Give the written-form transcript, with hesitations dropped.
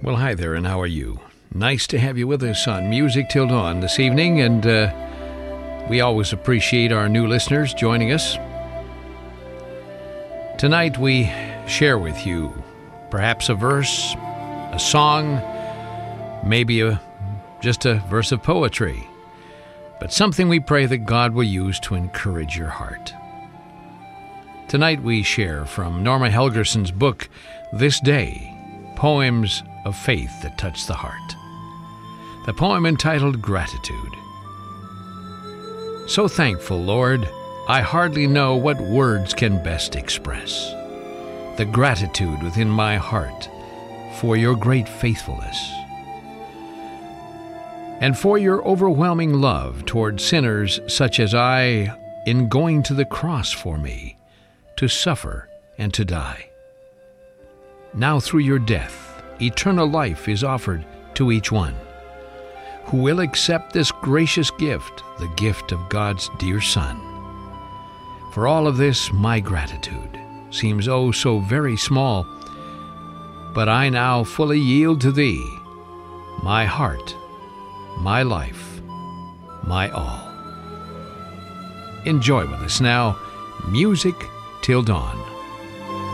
Well, hi there, and how are you? Nice to have you with us on Music Till Dawn this evening, and we always appreciate our new listeners joining us. Tonight we share with you perhaps a verse, a song, maybe just a verse of poetry, but something we pray that God will use to encourage your heart. Tonight we share from Norma Helgerson's book, This Day, Poems of Faith That Touch the Heart. The poem entitled Gratitude. So thankful, Lord, I hardly know what words can best express the gratitude within my heart for your great faithfulness and for your overwhelming love toward sinners such as I in going to the cross for me, to suffer and to die. Now through your death, eternal life is offered to each one who will accept this gracious gift, the gift of God's dear Son. For all of this, my gratitude seems oh so very small, but I now fully yield to Thee, my heart, my life, my all. Enjoy with us now, Music Till Dawn.